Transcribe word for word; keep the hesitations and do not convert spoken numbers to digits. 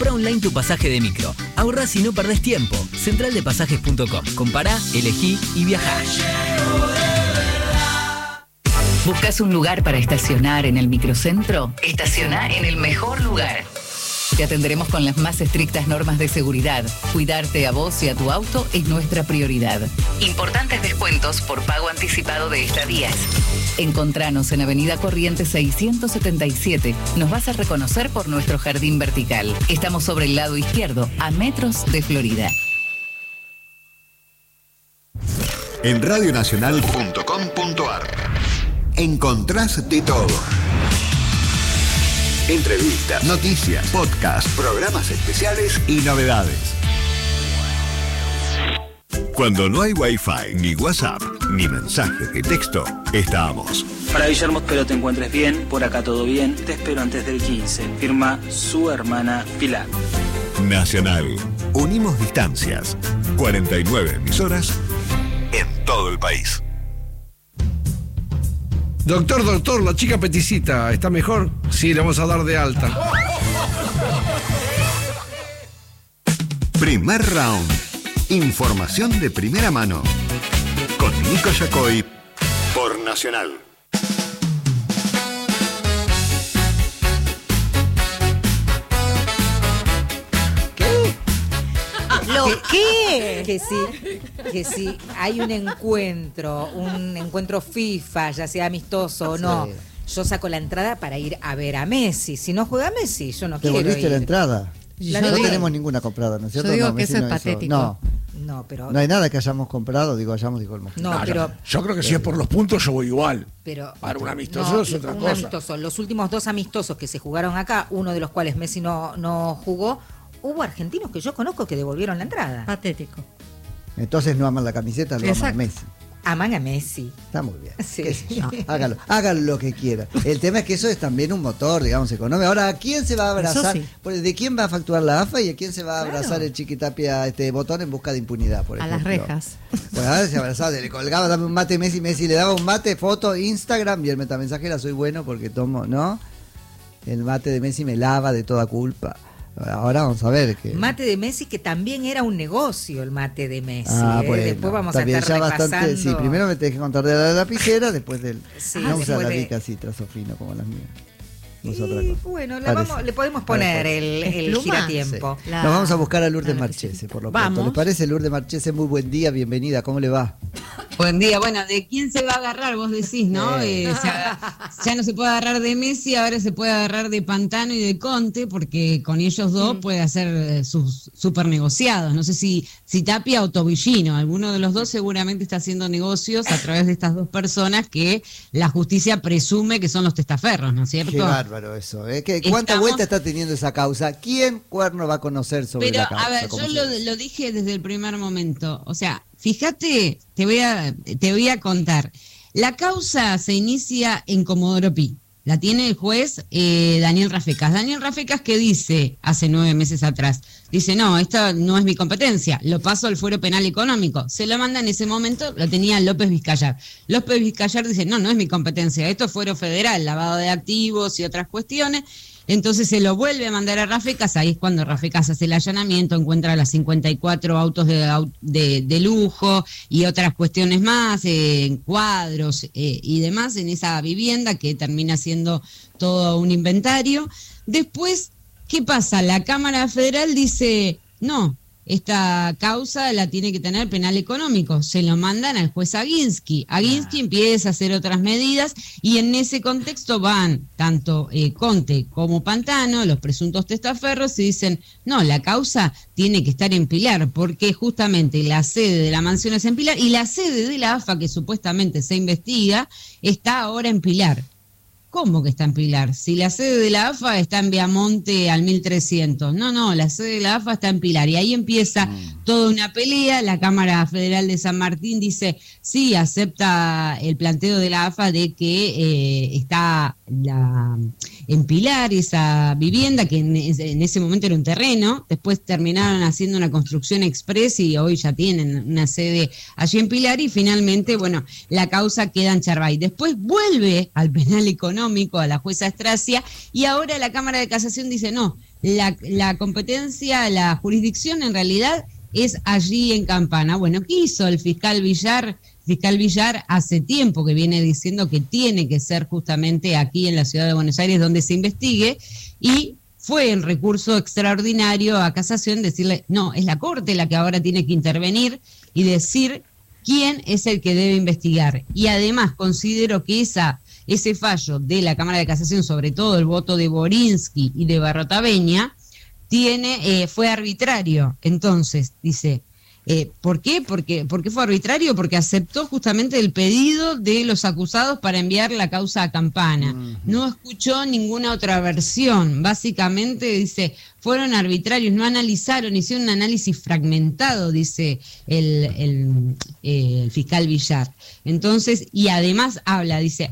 Comprá online tu pasaje de micro. Ahorrás y no perdés tiempo. central de pasajes punto com. Compará, elegí y viajá. ¿Buscas un lugar para estacionar en el microcentro? Estaciona en el mejor lugar. Te atenderemos con las más estrictas normas de seguridad. Cuidarte a vos y a tu auto es nuestra prioridad. Importantes descuentos por pago anticipado de estadías. Encontranos en Avenida Corrientes seiscientos setenta y siete. Nos vas a reconocer por nuestro jardín vertical. Estamos sobre el lado izquierdo, a metros de Florida. En radio nacional punto com punto a r encontrás de todo. Entrevistas, noticias, podcasts, programas especiales y novedades. Cuando no hay Wi-Fi, ni WhatsApp, ni mensajes de texto, estamos. Para Guillermo, espero te encuentres bien, por acá todo bien, te espero antes del quince. Firma su hermana Pilar. Nacional. Unimos distancias. cuarenta y nueve emisoras en todo el país. Doctor, doctor, la chica peticita, ¿está mejor? Sí, le vamos a dar de alta. Primer round. Información de primera mano. Con Nico Yacoy por Nacional. ¿Lo qué? Que sí, que sí, hay un encuentro, un encuentro FIFA, ya sea amistoso o no. Sí. Yo saco la entrada para ir a ver a Messi. Si no juega Messi, yo no ¿Te quiero ir. ¿Te volviste la entrada? La no no tenemos ninguna comprada, ¿no es cierto? Yo digo no, que eso es patético. No. No, pero... No hay nada que hayamos comprado, digo, hayamos, digo, el mojito. No, pero... Yo, yo creo que si es por los puntos, yo voy igual. Pero, para un amistoso no, es otra un cosa. Amistoso. Los últimos dos amistosos que se jugaron acá, uno de los cuales Messi no, no jugó, hubo argentinos que yo conozco que devolvieron la entrada. Patético. Entonces no aman la camiseta, lo aman a Messi. Aman a Messi. Está muy bien. Sí. No, hágalo, hágalo lo que quiera. El tema es que eso es también un motor, digamos, económico. Ahora, ¿a quién se va a abrazar? Sí. ¿De quién va a facturar la A F A y a quién se va a abrazar claro. el Chiquitapia este botón en busca de impunidad, por ejemplo? A las rejas. Pues a ver, se abrazaba, le colgaba, dame un mate Messi, Messi le daba un mate, foto, Instagram y el metamensajera, soy bueno porque tomo, ¿no? El mate de Messi me lava de toda culpa. Ahora vamos a ver que... Mate de Messi, que también era un negocio el mate de Messi. Ah, ¿eh? bueno, después vamos también a estar ya repasando. Bastante, sí, primero me tenés que contar de la lapicera, después del... Sí, no usa la de... rica así, trazo fino como las mías. No es y otra cosa. Bueno, le, vamos, le podemos poner el, el giratiempo. Sí. La, Nos vamos a buscar a Lourdes Marchese, por lo pronto. ¿Les parece, Lourdes Marchese? Muy buen día, bienvenida, ¿cómo le va? Buen día, bueno, ¿de quién se va a agarrar? Vos decís, ¿no? Eh. Eh, ya, ya no se puede agarrar de Messi, ahora se puede agarrar de Pantano y de Conte, porque con ellos dos mm. puede hacer sus super negociados. No sé si, si Tapia o Tobillino, alguno de los dos seguramente está haciendo negocios a través de estas dos personas que la justicia presume que son los testaferros, ¿no es cierto? Qué bárbaro eso, ¿eh? ¿Qué, ¿Cuánta Estamos... vuelta está teniendo esa causa? ¿Quién cuerno va a conocer sobre Pero, la causa? A ver, yo lo, lo dije desde el primer momento, o sea, fíjate, te voy a, te voy a contar. La causa se inicia en Comodoro Pi. La tiene el juez eh, Daniel Rafecas. Daniel Rafecas, ¿qué dice hace nueve meses atrás? Dice, no, esto no es mi competencia, lo paso al fuero penal económico. Se lo manda en ese momento, lo tenía López Vizcayar. López Vizcayar dice, no, no es mi competencia, esto es fuero federal, lavado de activos y otras cuestiones. Entonces se lo vuelve a mandar a Rafecas, ahí es cuando Rafecas hace el allanamiento, encuentra las cincuenta y cuatro autos de, de, de lujo y otras cuestiones más, eh, cuadros eh, y demás en esa vivienda que termina siendo todo un inventario. Después, ¿qué pasa? La Cámara Federal dice, no, esta causa la tiene que tener penal económico, se lo mandan al juez Aguinsky. Aguinsky ah. empieza a hacer otras medidas y en ese contexto van tanto eh, Conte como Pantano, los presuntos testaferros, y dicen, no, la causa tiene que estar en Pilar, porque justamente la sede de la mansión es en Pilar y la sede de la A F A, que supuestamente se investiga, está ahora en Pilar. ¿Cómo que está en Pilar? Si la sede de la A F A está en Viamonte al mil trescientos. No, no, la sede de la A F A está en Pilar. Y ahí empieza mm. toda una pelea. La Cámara Federal de San Martín dice, sí, acepta el planteo de la A F A de que eh, está la, en Pilar esa vivienda, que en, en ese momento era un terreno. Después terminaron haciendo una construcción express y hoy ya tienen una sede allí en Pilar. Y finalmente, bueno, la causa queda en Charvay. Después vuelve al penal económico, a la jueza Estracia, y ahora la Cámara de Casación dice, no, la, la competencia, la jurisdicción en realidad es allí en Campana. Bueno, ¿qué hizo el fiscal Villar? Fiscal Villar hace tiempo que viene diciendo que tiene que ser justamente aquí en la ciudad de Buenos Aires donde se investigue, y fue en recurso extraordinario a casación decirle, no, es la Corte la que ahora tiene que intervenir y decir quién es el que debe investigar. Y además considero que esa, ese fallo de la Cámara de Casación, sobre todo el voto de Borinsky y de Barrotaveña, tiene, eh, fue arbitrario. Entonces, dice, eh, ¿por qué? Porque, ¿por qué fue arbitrario? Porque aceptó justamente el pedido de los acusados para enviar la causa a Campana. Uh-huh. No escuchó ninguna otra versión. Básicamente, dice, fueron arbitrarios, no analizaron, hicieron un análisis fragmentado, dice el, el, eh, el fiscal Villar. Entonces, y además habla, dice,